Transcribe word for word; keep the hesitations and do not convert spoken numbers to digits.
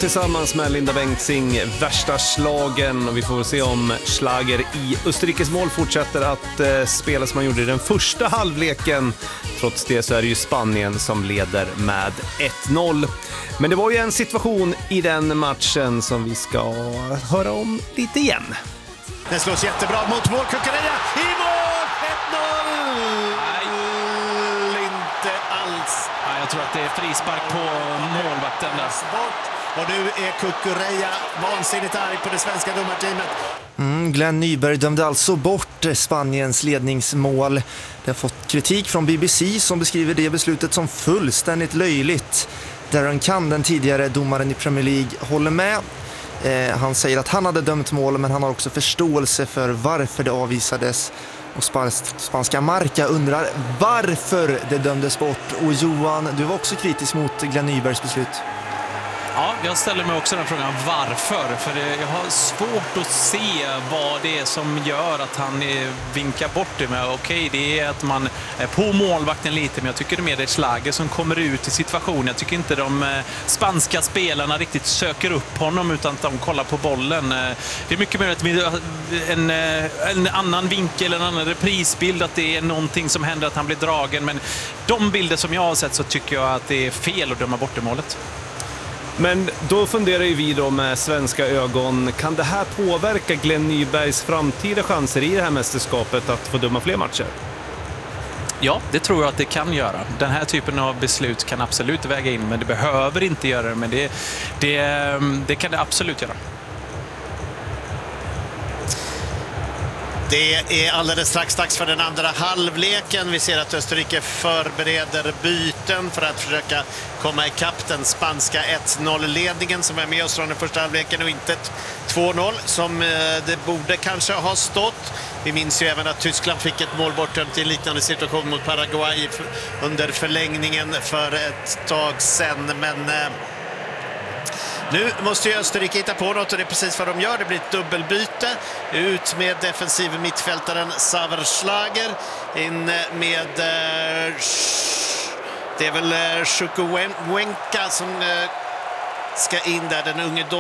tillsammans med Linda Bengtzing, värsta slagen, och vi får se om Schlager i Österrikes mål fortsätter att eh, spela som man gjorde i den första halvleken. Trots det så är det ju Spanien som leder med ett noll. Men det var ju en situation i den matchen som vi ska höra om lite igen. Det slås jättebra mot mål, Cucurella i mål, ett noll! Nej, inte alls. Ja, jag tror att det är frispark på målvakten där. Och nu är Cucurella vansinnigt arg på det svenska domarteamet. Mm, Glenn Nyberg dömde alltså bort Spaniens ledningsmål. Det har fått kritik från B B C som beskriver det beslutet som fullständigt löjligt. Darren Kahn, den tidigare domaren i Premier League, håller med. Eh, han säger att han hade dömt mål, men han har också förståelse för varför det avvisades. Och spans- spanska Marca undrar varför det dömdes bort. Och Johan, du var också kritisk mot Glenn Nybergs beslut. Ja, jag ställer mig också den frågan varför. För det, jag har svårt att se vad det är som gör att han eh, vinkar bort det med. Okej, det är att man är på målvakten lite, men jag tycker det är mer det Schlager som kommer ut i situationen. Jag tycker inte de eh, spanska spelarna riktigt söker upp honom, utan att de kollar på bollen. Eh, det är mycket mer att en, eh, en annan vinkel, en annan reprisbild, att det är någonting som händer, att han blir dragen. Men de bilder som jag har sett så tycker jag att det är fel att döma bort det målet. Men då funderar ju vi då med svenska ögon, kan det här påverka Glenn Nybergs framtida chanser i det här mästerskapet att få döma fler matcher? Ja, det tror jag att det kan göra. Den här typen av beslut kan absolut väga in, men det behöver inte göra det, men det, det, det kan det absolut göra. Det är alldeles strax dags för den andra halvleken. Vi ser att Österrike förbereder byten för att försöka komma ikapp den spanska ett noll-ledningen som är med oss från den första halvleken, och inte två noll som det borde kanske ha stått. Vi minns ju även att Tyskland fick ett mål bortdömt i en liknande situation mot Paraguay under förlängningen för ett tag sedan, men nu måste ju Österrike hitta på något, och det är precis vad de gör. Det blir ett dubbelbyte. Ut med defensiv mittfältaren Xaver Schlager. In med eh, det är väl eh, Chukwuemeka som eh, ska in där, den unge